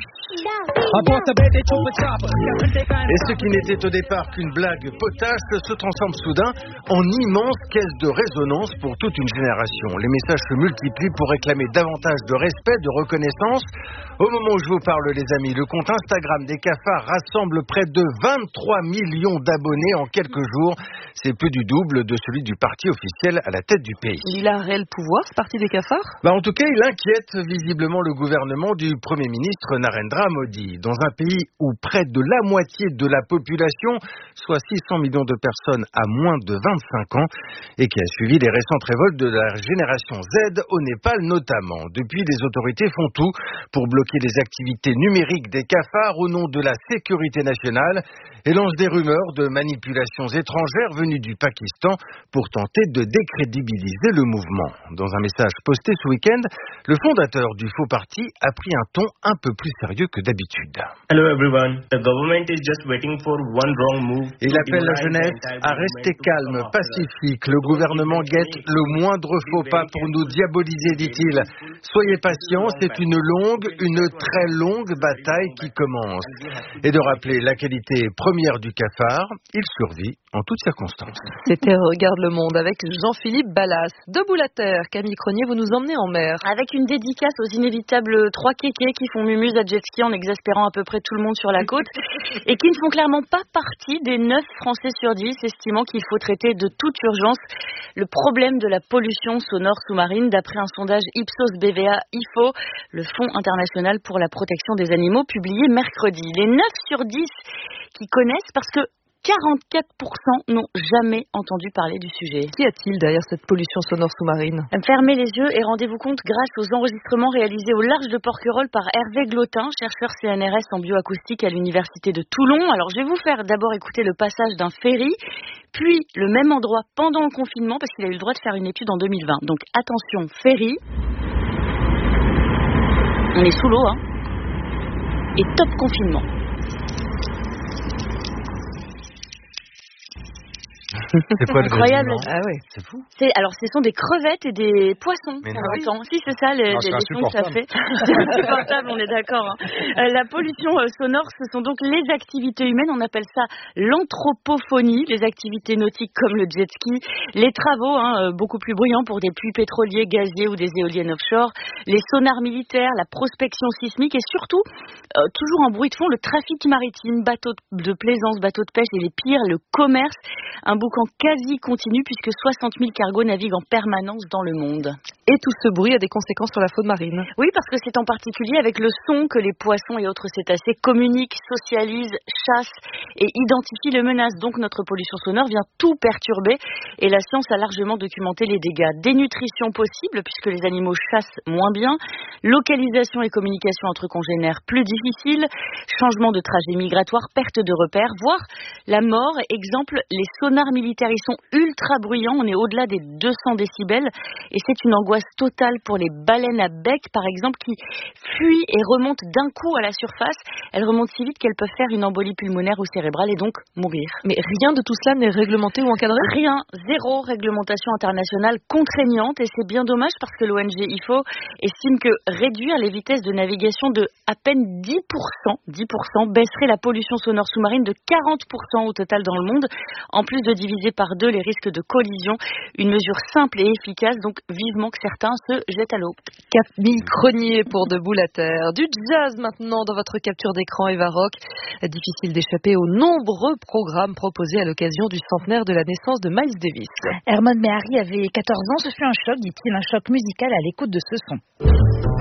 Et ce qui n'était au départ qu'une blague potache se transforme soudain en immense caisse de résonance pour toute une génération. Les messages se multiplient pour réclamer davantage de respect, de reconnaissance. Au moment où je vous parle, les amis, le compte Instagram des cafards rassemble près de vingt-trois millions d'abonnés en quelques jours. C'est plus du double de celui du parti officiel à la tête du pays. Il a un réel pouvoir, ce parti des cafards ? Bah, en tout cas, il inquiète visiblement le gouvernement du Premier ministre Narendra Modi. Dans un pays où près de la moitié de la population, soit six cents millions de personnes à moins de vingt-cinq ans, et qui a suivi les récentes révoltes de la génération Z au Népal notamment. Depuis, les autorités font tout pour bloquer les activités numériques des cafards au nom de la sécurité nationale et lancent des rumeurs de manipulations étrangères venues du Pakistan pour tenter de décrédibiliser le mouvement. Dans un message posté ce week-end, le fondateur du faux parti a pris un ton un peu plus sérieux que d'habitude. Hello everyone. The government is just waiting for one wrong move. Il appelle la jeunesse à rester calme, pacifique. Le gouvernement guette le moindre faux pas pour nous diaboliser, dit-il. Soyez patients, c'est une longue, une très longue bataille qui commence. Et de rappeler la qualité première du cafard, il survit en toutes circonstances. C'était Regarde le monde avec Jean-Philippe Ballas. Debout la terre, Camille Cronier, vous nous emmenez en mer. Avec une dédicace aux inévitables trois kékés qui font mumuse à jet ski en exaspérant à peu près tout le monde sur la côte et qui ne font clairement pas partie des neuf Français sur dix estimant qu'il faut traiter de toute urgence le problème de la pollution sonore sous-marine d'après un sondage Ipsos B V A I F O, le Fonds international pour la protection des animaux, publié mercredi. Les neuf sur dix qui connaissent parce que quarante-quatre pour cent n'ont jamais entendu parler du sujet. Qu'y a-t-il derrière cette pollution sonore sous-marine ? Fermez les yeux et rendez-vous compte grâce aux enregistrements réalisés au large de Porquerolles par Hervé Glotin, chercheur C N R S en bioacoustique à l'université de Toulon. Alors je vais vous faire d'abord écouter le passage d'un ferry, puis le même endroit pendant le confinement parce qu'il a eu le droit de faire une étude en deux mille vingt. Donc attention, ferry. On est sous l'eau, hein. Et top confinement. C'est pas incroyable. Ah ouais, c'est fou. C'est, alors, ce sont des crevettes et des poissons. Mais en même temps. Si, c'est ça les, non, les, les sons que ça fait. C'est insupportable, on est d'accord. Hein. Euh, la pollution euh, sonore, ce sont donc les activités humaines. On appelle ça l'anthropophonie, les activités nautiques comme le jet ski, les travaux, hein, euh, beaucoup plus bruyants pour des puits pétroliers, gaziers ou des éoliennes offshore, les sonars militaires, la prospection sismique et surtout, euh, toujours en bruit de fond, le trafic maritime, bateaux de plaisance, bateaux de pêche et les pires, le commerce. Un boucan quasi continu puisque soixante mille cargos naviguent en permanence dans le monde. Et tout ce bruit a des conséquences sur la faune marine. Oui, parce que c'est en particulier avec le son que les poissons et autres cétacés communiquent, socialisent, chassent et identifient les menaces. Donc notre pollution sonore vient tout perturber et la science a largement documenté les dégâts. Dénutrition possible puisque les animaux chassent moins bien, localisation et communication entre congénères plus difficiles, changement de trajet migratoire, perte de repères, voire la mort. Exemple, les sonars militaires. Ils sont ultra bruyants, on est au-delà des deux cents décibels et c'est une angoisse totale pour les baleines à bec, par exemple, qui fuient et remontent d'un coup à la surface. Elles remontent si vite qu'elles peuvent faire une embolie pulmonaire ou cérébrale et donc mourir. Mais rien de tout cela n'est réglementé ou encadré ? Rien, zéro réglementation internationale contraignante et c'est bien dommage parce que l'O N G I F O estime que réduire les vitesses de navigation de à peine dix pour cent, dix pour cent baisserait la pollution sonore sous-marine de quarante pour cent au total dans le monde, en plus de diviser par deux les risques de collision. Une mesure simple et efficace, donc vivement que certains se jettent à l'eau. Camille Cronier pour Debout la Terre. Du jazz maintenant dans votre capture d'écran, Eva Rock. Difficile d'échapper aux nombreux programmes proposés à l'occasion du centenaire de la naissance de Miles Davis. Herman Mehari avait quatorze ans, ce fut un choc, dit-il, un choc musical à l'écoute de ce son.